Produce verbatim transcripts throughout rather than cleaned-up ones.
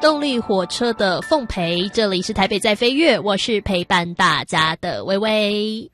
动力火车的奉陪，这里是台北在飞跃，我是陪伴大家的薇薇。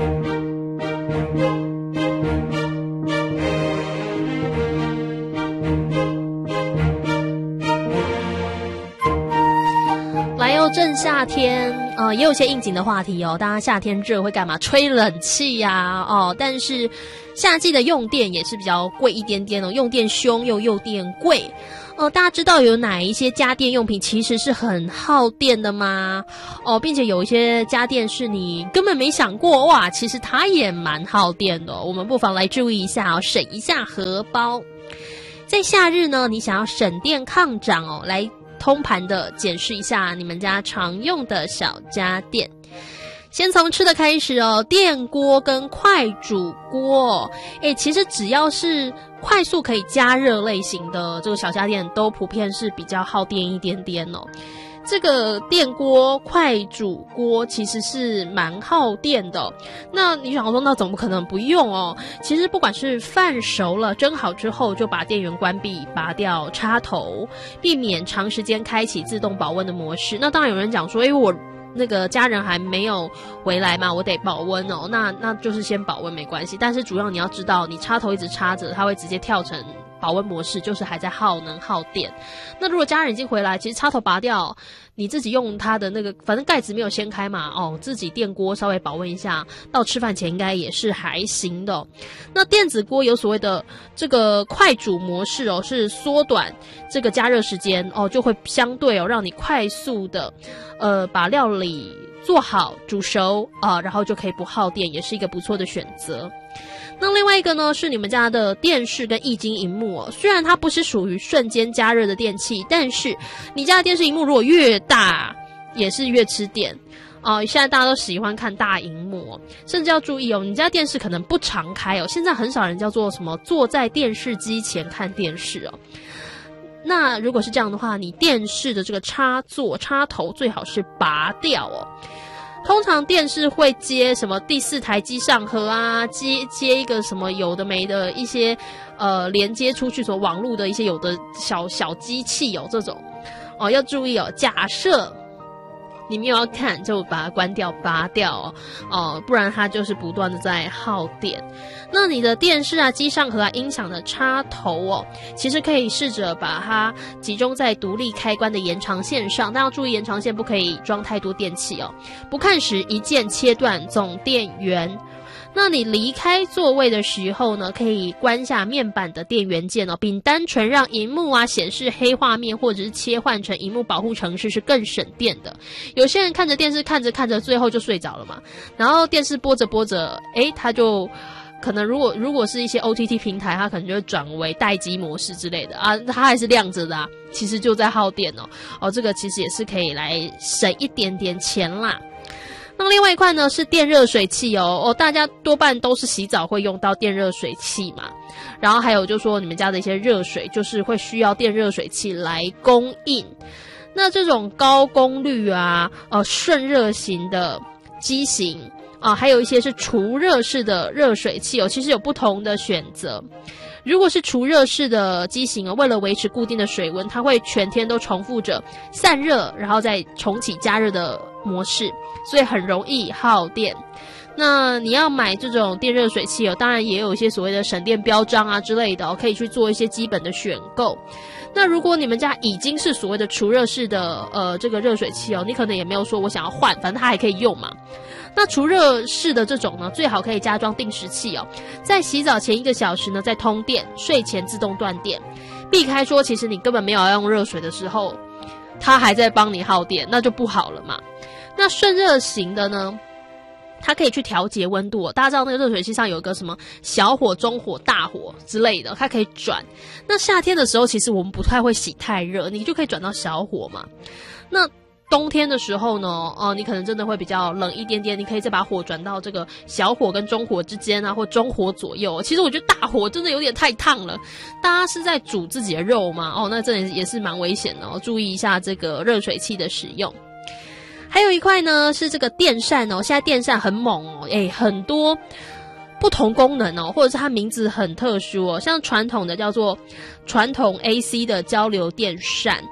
来哟，正夏天，呃，也有些应景的话题哦。大家夏天热会干嘛？吹冷气呀、啊，哦，但是夏季的用电也是比较贵一点点哦，用电凶又用电贵。哦，大家知道有哪一些家电用品其实是很耗电的吗？哦，并且有一些家电是你根本没想过，哇，其实它也蛮耗电的哦。我们不妨来注意一下哦，省一下荷包。在夏日呢，你想要省电抗涨哦，来通盘的检视一下你们家常用的小家电。先从吃的开始哦，电锅跟快煮锅，诶，其实只要是快速可以加热类型的这个小家电，都普遍是比较耗电一点点哦。这个电锅、快煮锅其实是蛮耗电的哦。那你想说，那怎么可能不用哦？其实不管是饭熟了、蒸好之后，就把电源关闭，拔掉插头，避免长时间开启自动保温的模式。那当然有人讲说，诶，我那个家人还没有回来嘛，我得保温哦，那那就是先保温没关系，但是主要你要知道，你插头一直插着，它会直接跳成保温模式，就是还在耗能耗电。那如果家人已经回来，其实插头拔掉，你自己用它的那个，反正盖子没有掀开嘛，哦，自己电锅稍微保温一下，到吃饭前应该也是还行的哦。那电子锅有所谓的这个快煮模式哦，是缩短这个加热时间哦，就会相对哦，让你快速的呃把料理做好煮熟啊、呃，然后就可以不耗电，也是一个不错的选择。那另外一个呢，是你们家的电视跟液晶萤幕哦。虽然它不是属于瞬间加热的电器，但是你家的电视萤幕如果越大，也是越吃电哦。现在大家都喜欢看大萤幕哦，甚至要注意哦，你家电视可能不常开哦。现在很少人叫做什么坐在电视机前看电视哦。那如果是这样的话，你电视的这个插座插头最好是拔掉哦。通常电视会接什么第四台机上盒啊，接接一个什么有的没的一些呃连接出去所网络的一些有的小小机器哦，这种哦要注意哦。假设你没有要看，就把它关掉拔掉哦，哦，不然它就是不断的在耗电。那你的电视啊、机上盒啊、音响的插头哦，其实可以试着把它集中在独立开关的延长线上，但要注意延长线不可以装太多电器哦。不看时一键切断总电源。那你离开座位的时候呢，可以关下面板的电源键哦，比单纯让萤幕啊显示黑画面或者是切换成萤幕保护程式是更省电的。有些人看着电视看着看着最后就睡着了嘛，然后电视播着播着，诶，他就可能如果如果是一些 O T T 平台，它可能就会转为待机模式之类的啊，它还是亮着的啊，其实就在耗电哦。哦，这个其实也是可以来省一点点钱啦。那另外一块呢是电热水器哦，哦，大家多半都是洗澡会用到电热水器嘛，然后还有就是说你们家的一些热水就是会需要电热水器来供应。那这种高功率啊，呃，顺热型的机型啊，还有一些是除热式的热水器哦，其实有不同的选择。如果是除热式的机型哦，为了维持固定的水温，它会全天都重复着散热，然后再重启加热的模式，所以很容易耗电。那你要买这种电热水器哦，当然也有一些所谓的省电标章啊之类的哦，可以去做一些基本的选购。那如果你们家已经是所谓的除热式的呃这个热水器哦，你可能也没有说我想要换，反正它还可以用嘛。那除热式的这种呢，最好可以加装定时器哦，在洗澡前一个小时呢再通电，睡前自动断电，避开说其实你根本没有要用热水的时候，它还在帮你耗电，那就不好了嘛。那顺热型的呢，它可以去调节温度哦，大家知道那个热水器上有一个什么小火、中火、大火之类的，它可以转。那夏天的时候其实我们不太会洗太热，你就可以转到小火嘛。那冬天的时候呢，哦、呃，你可能真的会比较冷一点点，你可以再把火转到这个小火跟中火之间啊，或中火左右。其实我觉得大火真的有点太烫了，大家是在煮自己的肉嘛，哦，那这也是蛮危险的哦，注意一下这个热水器的使用。还有一块呢是这个电扇哦，现在电扇很猛哦，诶，很多不同功能哦，或者是它名字很特殊哦，像传统的叫做传统 A C 的交流电扇。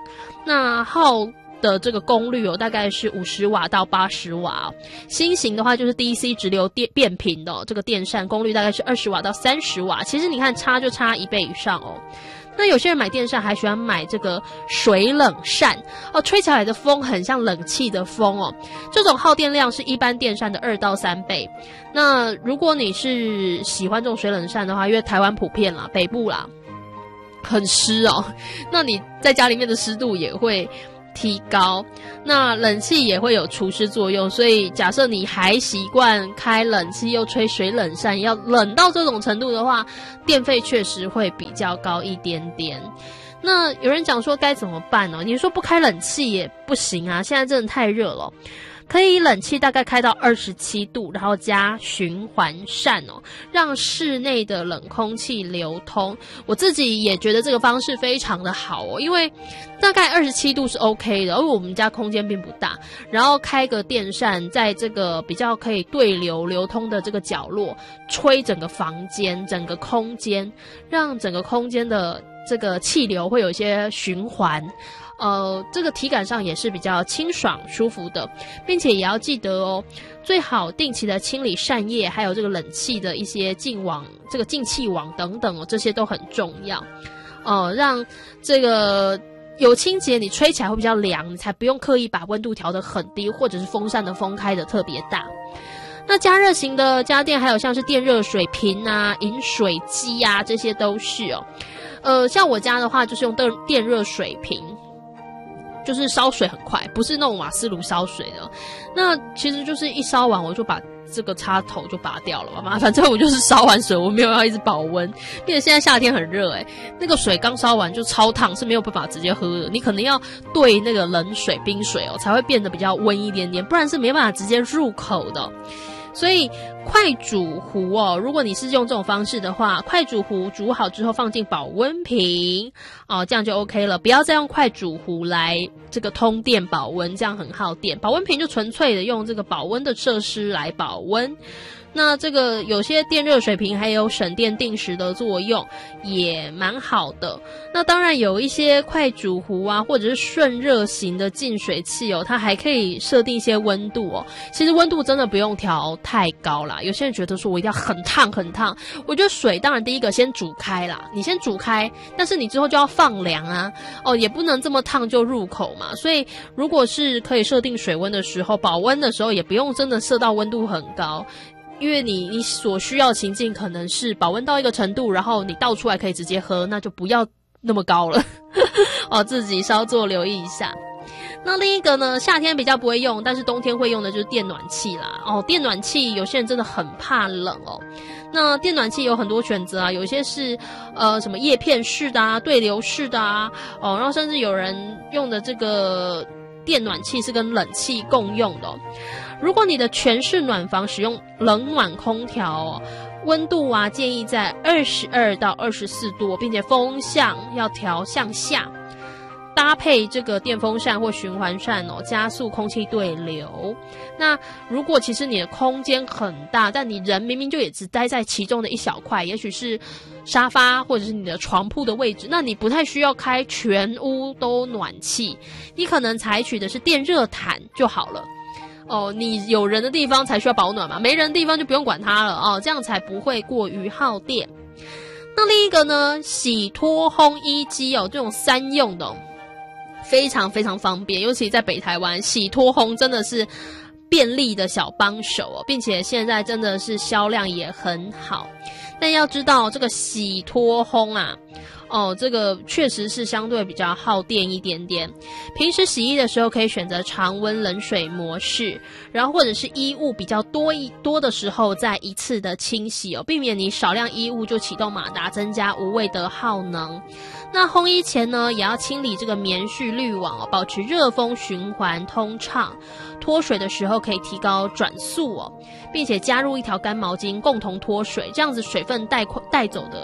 那耗的这个功率哦，大概是五十瓦到八十瓦哦。新型的话就是 D C 直流电变频的、哦、这个电扇，功率大概是二十瓦到三十瓦。其实你看差就差一倍以上哦。那有些人买电扇还喜欢买这个水冷扇哦，吹起来的风很像冷气的风哦。这种耗电量是一般电扇的二到三倍。那如果你是喜欢这种水冷扇的话，因为台湾普遍啦，北部啦很湿哦，那你在家里面的湿度也会提高，那冷气也会有除湿作用，所以假设你还习惯开冷气又吹水冷扇，要冷到这种程度的话，电费确实会比较高一点点。那有人讲说该怎么办呢？你说不开冷气也不行啊，现在真的太热了。可以冷气大概开到二十七度，然后加循环扇哦，让室内的冷空气流通。我自己也觉得这个方式非常的好哦，因为大概二十七度是 OK 的，因为我们家空间并不大，然后开个电扇在这个比较可以对流流通的这个角落，吹整个房间、整个空间，让整个空间的这个气流会有一些循环。呃，这个体感上也是比较清爽舒服的，并且也要记得哦，最好定期的清理扇叶，还有这个冷气的一些进网、这个进气网等等哦，这些都很重要。呃，让这个有清洁，你吹起来会比较凉，你才不用刻意把温度调得很低，或者是风扇的风开得特别大。那加热型的家电还有像是电热水瓶啊、饮水机啊，这些都是哦。呃，像我家的话就是用电电热水瓶。就是烧水很快，不是那种瓦斯炉烧水的。那其实就是一烧完我就把这个插头就拔掉了嘛，反正我就是烧完水，我没有要一直保温。并且现在夏天很热诶，那个水刚烧完就超烫，是没有办法直接喝的。你可能要兑那个冷水、冰水哦，才会变得比较温一点点，不然是没办法直接入口的。所以快煮壶哦，如果你是用这种方式的话，快煮壶煮好之后放进保温瓶哦，这样就 OK 了。不要再用快煮壶来这个通电保温，这样很耗电。保温瓶就纯粹的用这个保温的设施来保温。那这个有些电热水瓶还有省电定时的作用，也蛮好的。那当然有一些快煮壶啊，或者是顺热型的净水器哦，它还可以设定一些温度哦。其实温度真的不用调太高啦。有些人觉得说我一定要很烫很烫，我觉得水当然第一个先煮开啦，你先煮开，但是你之后就要放凉啊，哦，也不能这么烫就入口嘛。所以如果是可以设定水温的时候，保温的时候也不用真的设到温度很高。因为你你所需要情境可能是保温到一个程度，然后你倒出来可以直接喝，那就不要那么高了哦，自己稍作留意一下。那另一个呢，夏天比较不会用，但是冬天会用的就是电暖器啦。哦，电暖器有些人真的很怕冷哦。那电暖器有很多选择啊，有些是呃什么叶片式的啊、对流式的啊，哦，然后甚至有人用的这个电暖器是跟冷气共用的哦。如果你的全室暖房使用冷暖空调哦，温度啊建议在二十二到二十四度，并且风向要调向下，搭配这个电风扇或循环扇哦，加速空气对流。那如果其实你的空间很大，但你人明明就也只待在其中的一小块，也许是沙发或者是你的床铺的位置，那你不太需要开全屋都暖气，你可能采取的是电热毯就好了。哦，你有人的地方才需要保暖嘛，没人的地方就不用管它了哦，这样才不会过于耗电。那另一个呢，洗脱烘衣机哦，这种三用的哦，非常非常方便，尤其在北台湾，洗脱烘真的是便利的小帮手哦，并且现在真的是销量也很好。但要知道这个洗脱烘啊，哦，这个确实是相对比较耗电一点点。平时洗衣的时候可以选择常温冷水模式，然后或者是衣物比较多一多的时候再一次的清洗哦，避免你少量衣物就启动马达，增加无谓的耗能。那烘衣前呢，也要清理这个棉絮滤网哦，保持热风循环通畅。脱水的时候可以提高转速哦，并且加入一条干毛巾共同脱水，这样子水分带带走的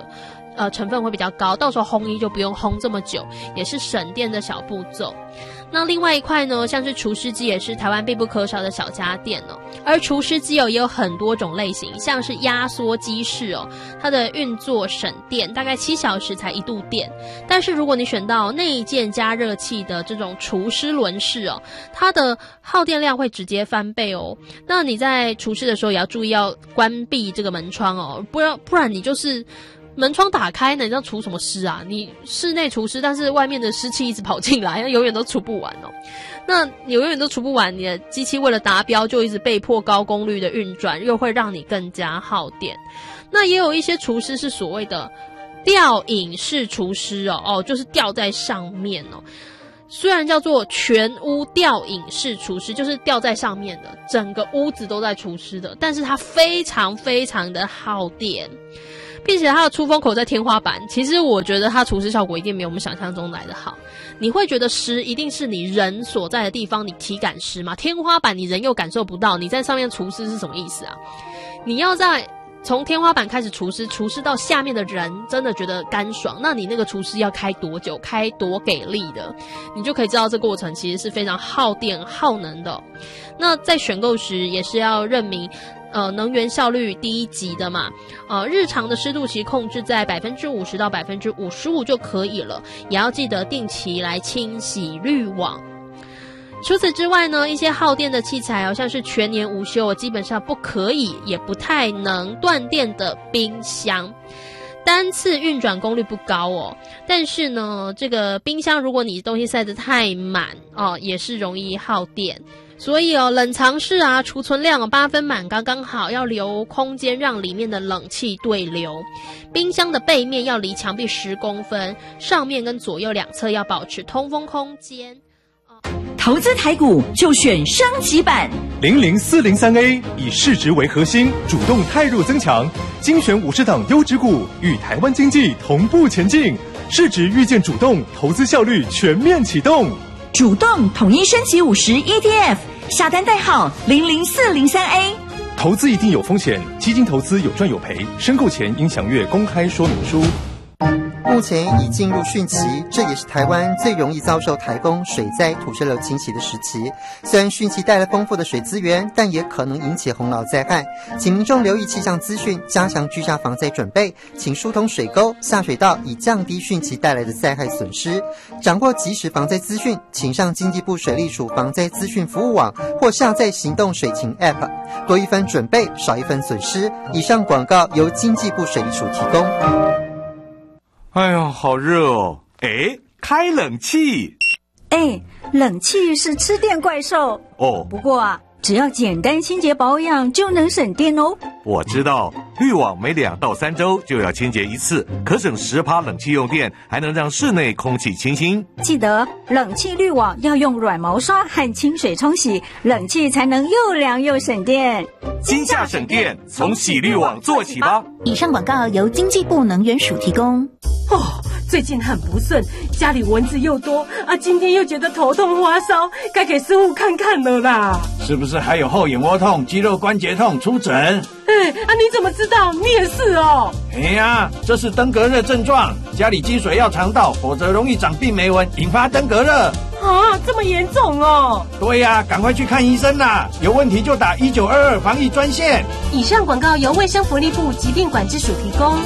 呃成分会比较高，到时候烘衣就不用烘这么久，也是省电的小步骤。那另外一块呢，像是除湿机也是台湾必不可少的小家电哦。而除湿机哦也有很多种类型，像是压缩机式哦，它的运作省电，大概七小时才一度电。但是如果你选到内建加热器的这种除湿轮式哦，它的耗电量会直接翻倍哦。那你在除湿的时候也要注意要关闭这个门窗哦，不然不然你就是门窗打开呢，你要除什么湿啊？你室内除湿，但是外面的湿气一直跑进来，永远都除不完哦。那你永远都除不完，你的机器为了达标就一直被迫高功率的运转，又会让你更加耗电。那也有一些除湿是所谓的吊引式除湿哦，哦，就是吊在上面哦。虽然叫做全屋吊引式除湿，就是吊在上面的，整个屋子都在除湿的，但是它非常非常的耗电。并且它的出风口在天花板，其实我觉得它除湿效果一定没有我们想象中来的好。你会觉得湿一定是你人所在的地方你体感湿吗？天花板你人又感受不到，你在上面除湿是什么意思啊？你要在从天花板开始除湿，除湿到下面的人真的觉得干爽，那你那个除湿要开多久，开多给力的，你就可以知道这过程其实是非常耗电耗能的。那在选购时也是要认明呃，能源效率第一级的嘛，呃，日常的湿度其实控制在百分之五十到百分之五十五就可以了，也要记得定期来清洗滤网。除此之外呢，一些耗电的器材，好像是全年无休，基本上不可以，也不太能断电的冰箱。单次运转功率不高哦，但是呢，这个冰箱如果你东西塞得太满哦，也是容易耗电。所以哦，冷藏室啊，储存量哦八分满刚刚好，要留空间让里面的冷气对流。冰箱的背面要离墙壁十公分，上面跟左右两侧要保持通风空间。 投资台股就选升级版零零四零三 A， 以市值为核心，主动汰弱增强，精选五十档优质股，与台湾经济同步前进。市值预见主动，投资效率全面启动。 主动统一升级五十 E T F， 下单代号零零四零三 A。 投资一定有风险，基金投资有赚有赔，申购前应详阅公开说明书。 目前已进入汛期，这也是台湾最容易遭受台风、水灾、土石流侵袭的时期。虽然汛期带来丰富的水资源，但也可能引起洪涝灾害，请民众留意气象资讯，加强居家防灾准备，请疏通水沟、下水道，以降低汛期带来的灾害损失。掌握即时防灾资讯，请上经济部水利署防灾资讯服务网或下载行动水情 App， 多一分准备，少一分损失。以上广告由经济部水利署提供。 哎呦，好热哦！哎，开冷气。 哎，冷气是吃电怪兽哦。 不过啊，只要简单清洁保养就能省电哦。 我知道，滤网每两到三周就要清洁一次，可省十趴冷气用电，还能让室内空气清新。 记得冷气滤网要用软毛刷和清水冲洗，冷气才能又凉又省电。 今夏省电，从洗滤网做起吧。 以上广告由经济部能源署提供。 哦，最近很不顺，家里蚊子又多啊，今天又觉得头痛发烧，该给师傅看看了啦。 是不是还有后眼窝痛、肌肉关节痛？出诊。 哎啊，你怎么知道？你也是哦。 哎呀，这是登革热症状，家里积水要肠道，否则容易长病媒蚊，引发登革热。 啊，这么严重哦。 对呀，赶快去看医生啦，有问题就打一九二二防疫专线。 以上广告由卫生福利部疾病管制署提供。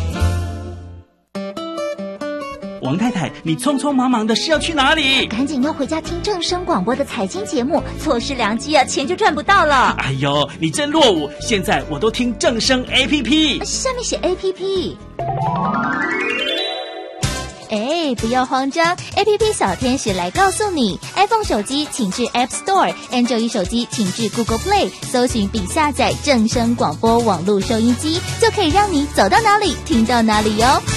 王太太，你匆匆忙忙的是要去哪里？ 赶紧要回家听正声广播的财经节目，错失良机啊，钱就赚不到了。 哎呦，你真落伍！现在我都听正声 A P P， 下面写 A P P。哎，不要慌张 ，A P P 小天使来告诉你 ，iPhone 手机请至 App Store，Android 手机请至 Google Play， 搜寻并下载正声广播网络收音机，就可以让你走到哪里听到哪里哟。